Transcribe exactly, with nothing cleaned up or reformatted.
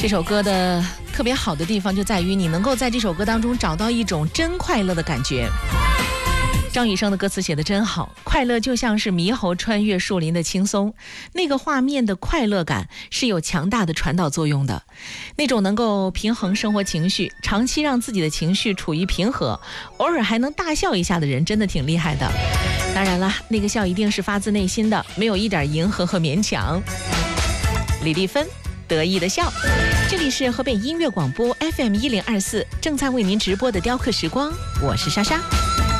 这首歌的特别好的地方就在于你能够在这首歌当中找到一种真快乐的感觉。张雨生的歌词写得真好，快乐就像是猕猴穿越树林的轻松，那个画面的快乐感是有强大的传导作用的，那种能够平衡生活情绪，长期让自己的情绪处于平和，偶尔还能大笑一下的人真的挺厉害的。当然了，那个笑一定是发自内心的，没有一点迎合和勉强。李丽芬得意的笑。这里是河北音乐广播 F M 一零二四，正在为您直播的雕刻时光，我是莎莎。